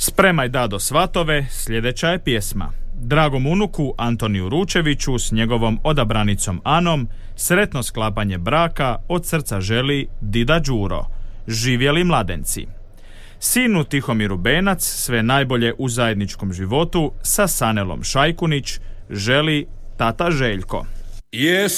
Spremaj dado svatove, sljedeća je pjesma. Dragom unuku Antoniju Ručeviću s njegovom odabranicom Anom sretno sklapanje braka od srca želi dida Đuro. Živjeli mladenci. Sinu Tihomiru Benac sve najbolje u zajedničkom životu sa Sanelom Šajkunić želi tata Željko.